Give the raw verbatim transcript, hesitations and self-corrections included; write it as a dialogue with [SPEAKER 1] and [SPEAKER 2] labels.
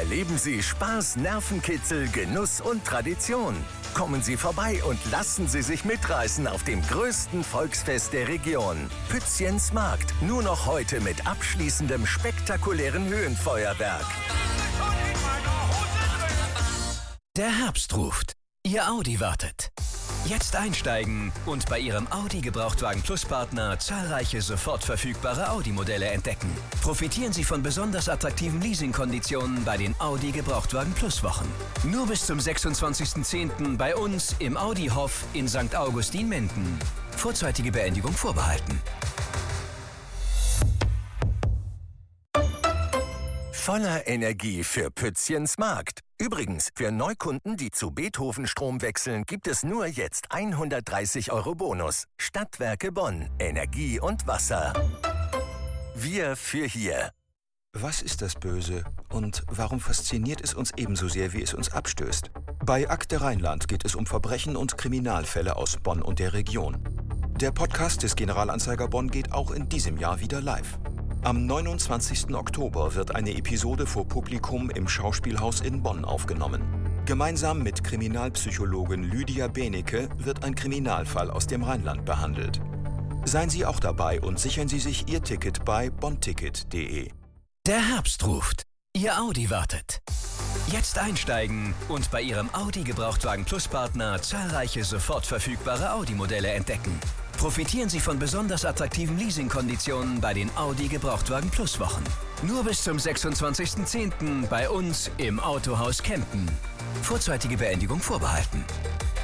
[SPEAKER 1] Erleben Sie Spaß, Nervenkitzel, Genuss und Tradition. Kommen Sie vorbei und lassen Sie sich mitreißen auf dem größten Volksfest der Region. Pützchens Markt, nur noch heute mit abschließendem spektakulären Höhenfeuerwerk.
[SPEAKER 2] Der Herbst ruft. Ihr Audi wartet. Jetzt einsteigen und bei Ihrem Audi Gebrauchtwagen Plus Partner zahlreiche sofort verfügbare Audi-Modelle entdecken. Profitieren Sie von besonders attraktiven Leasingkonditionen bei den Audi Gebrauchtwagen Plus Wochen. Nur bis zum sechsundzwanzigsten zehnten bei uns im Audi Hof in Sankt Augustin-Menden. Vorzeitige Beendigung vorbehalten.
[SPEAKER 1] Voller Energie für Pützchens Markt. Übrigens, für Neukunden, die zu Beethoven-Strom wechseln, gibt es nur jetzt hundertdreißig Euro Bonus. Stadtwerke Bonn. Energie und Wasser. Wir für hier.
[SPEAKER 3] Was ist das Böse und warum fasziniert es uns ebenso sehr, wie es uns abstößt? Bei Akte Rheinland geht es um Verbrechen und Kriminalfälle aus Bonn und der Region. Der Podcast des Generalanzeiger Bonn geht auch in diesem Jahr wieder live. Am neunundzwanzigsten Oktober wird eine Episode vor Publikum im Schauspielhaus in Bonn aufgenommen. Gemeinsam mit Kriminalpsychologin Lydia Benecke wird ein Kriminalfall aus dem Rheinland behandelt. Seien Sie auch dabei und sichern Sie sich Ihr Ticket bei bonnticket punkt de.
[SPEAKER 2] Der Herbst ruft. Ihr Audi wartet. Jetzt einsteigen und bei Ihrem Audi Gebrauchtwagen Plus Partner zahlreiche sofort verfügbare Audi-Modelle entdecken. Profitieren Sie von besonders attraktiven Leasingkonditionen bei den Audi Gebrauchtwagen Plus Wochen. Nur bis zum sechsundzwanzigsten zehnten bei uns im Autohaus Kempen. Vorzeitige Beendigung vorbehalten.